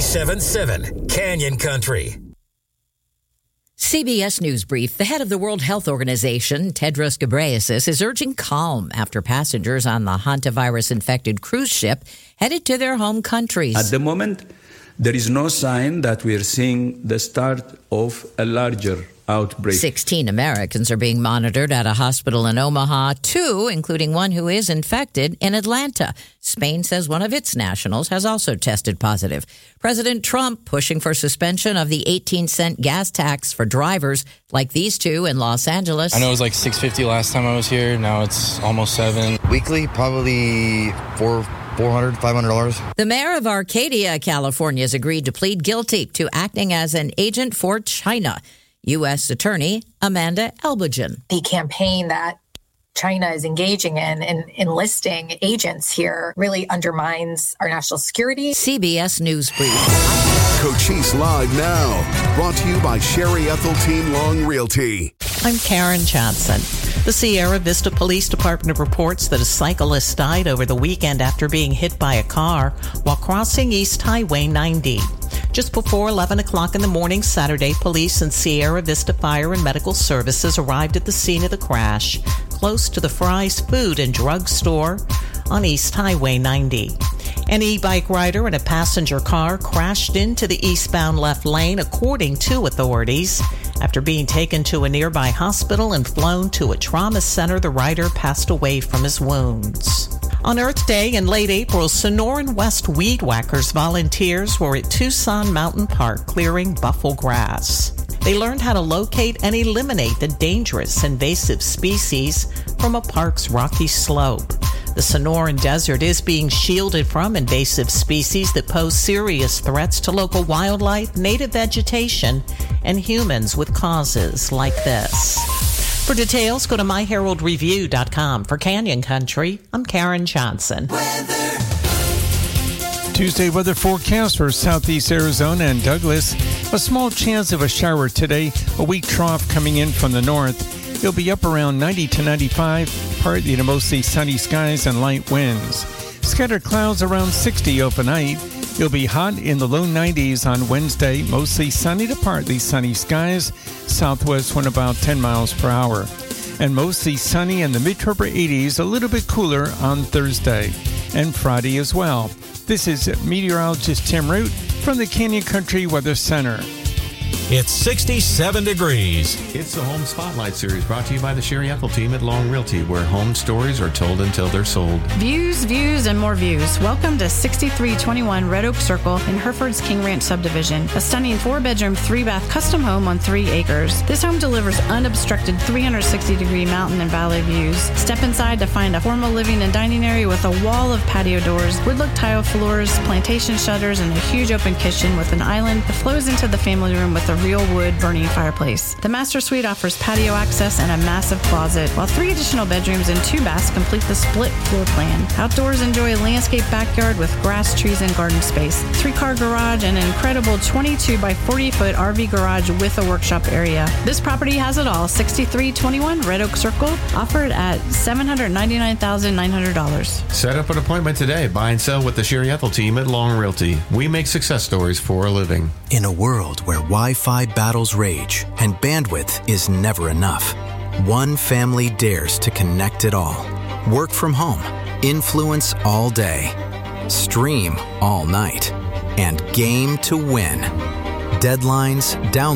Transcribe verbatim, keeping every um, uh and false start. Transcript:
ninety-seven point seven Canyon Country. C B S News Brief. The head of the World Health Organization, Tedros Ghebreyesus, is urging calm after passengers on the hantavirus-infected cruise ship headed to their home countries. At the moment, there is no sign that we are seeing the start of a larger outbreak. sixteen Americans are being monitored at a hospital in Omaha, two, including one who is infected, in Atlanta. Spain says one of its nationals has also tested positive. President Trump pushing for suspension of the eighteen cent gas tax for drivers like these two in Los Angeles. I know it was like six fifty last time I was here. Now it's almost seven. Weekly, probably four. four hundred dollars, five hundred dollars. The mayor of Arcadia, California, has agreed to plead guilty to acting as an agent for China. U S Attorney Amanda Elbajan. The campaign that China is engaging in and enlisting agents here really undermines our national security. C B S News Brief. Cochise Live now, brought to you by Sherry Ethelteen Long Realty. I'm Karen Johnson. The Sierra Vista Police Department reports that a cyclist died over the weekend after being hit by a car while crossing East Highway ninety. Just before eleven o'clock in the morning Saturday, police and Sierra Vista Fire and Medical Services arrived at the scene of the crash, close to the Fry's Food and Drug Store on East Highway ninety. An e-bike rider and a passenger car crashed into the eastbound left lane, according to authorities. After being taken to a nearby hospital and flown to a trauma center, the rider passed away from his wounds. On Earth Day in late April, Sonoran West Weed Whackers volunteers were at Tucson Mountain Park clearing buffalo grass. They learned how to locate and eliminate the dangerous invasive species from a park's rocky slope. The Sonoran Desert is being shielded from invasive species that pose serious threats to local wildlife, native vegetation, and humans with causes like this. For details, go to my herald review dot com. For Canyon Country, I'm Karen Johnson. Weather. Tuesday weather forecast for southeast Arizona and Douglas. A small chance of a shower today, a weak trough coming in from the north. It'll be up around ninety to ninety-five, partly to mostly sunny skies and light winds. Scattered clouds around sixty overnight. It'll be hot in the low nineties on Wednesday, mostly sunny to partly sunny skies. Southwest wind about ten miles per hour. And mostly sunny in the mid to upper eighties, a little bit cooler on Thursday and Friday as well. This is meteorologist Tim Root from the Canyon Country Weather Center. It's sixty-seven degrees. It's the Home Spotlight Series brought to you by the Sherry Ethel team at Long Realty, where home stories are told until they're sold. Views, views, and more views. Welcome to sixty-three twenty-one Red Oak Circle in Hereford's King Ranch subdivision. A stunning four-bedroom, three-bath custom home on three acres. This home delivers unobstructed three hundred sixty degree mountain and valley views. Step inside to find a formal living and dining area with a wall of patio doors, wood-look tile floors, plantation shutters, and a huge open kitchen with an island that flows into the family room with a real wood burning fireplace. The master suite offers patio access and a massive closet, while three additional bedrooms and two baths complete the split floor plan. Outdoors, enjoy a landscape backyard with grass, trees, and garden space. Three-car garage and an incredible twenty-two by forty foot R V garage with a workshop area. This property has it all. sixty-three twenty-one Red Oak Circle, offered at seven hundred ninety-nine thousand nine hundred dollars. Set up an appointment today. Buy and sell with the Sherry Ethel team at Long Realty. We make success stories for a living. In a world where Wi-Fi battles rage and bandwidth is never enough, one family dares to connect it all. Work from home, influence all day, stream all night, and game to win. Deadlines, downloads,